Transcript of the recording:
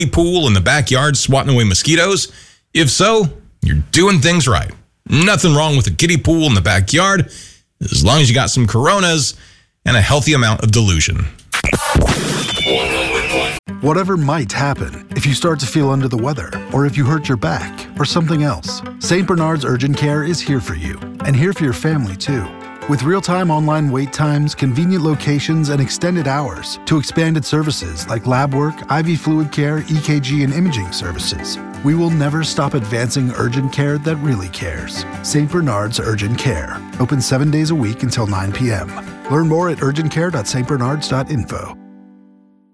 pool in the backyard swatting away mosquitoes? If so, you're doing things right. Nothing wrong with a kiddie pool in the backyard, as long as you got some Coronas and a healthy amount of delusion. Whatever might happen, if you start to feel under the weather, or if you hurt your back, or something else, St. Bernard's Urgent Care is here for you, and here for your family too. With real-time online wait times, convenient locations, and extended hours to expanded services like lab work, IV fluid care, EKG, and imaging services, we will never stop advancing urgent care that really cares. St. Bernard's Urgent Care. Open 7 days a week until 9 p.m. Learn more at urgentcare.stbernards.info.